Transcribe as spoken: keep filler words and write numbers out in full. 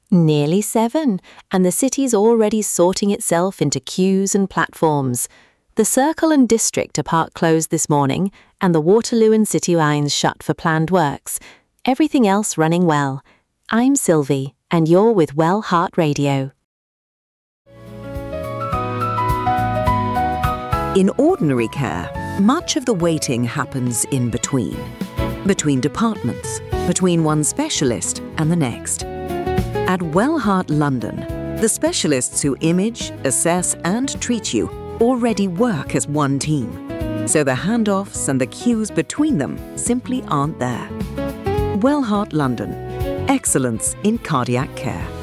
Nearly seven, and the city's already sorting itself into queues and platforms. The Circle and District are part closed this morning, and the Waterloo and City lines shut for planned works. Everything else running well. I'm Sylvie, and you're with Well Heart Radio. In ordinary care, much of the waiting happens in between. Between departments, between one specialist and the next. At Well Heart London, the specialists who image, assess and treat you already work as one team. So the handoffs and the queues between them simply aren't there. Well Heart London. Excellence in cardiac care.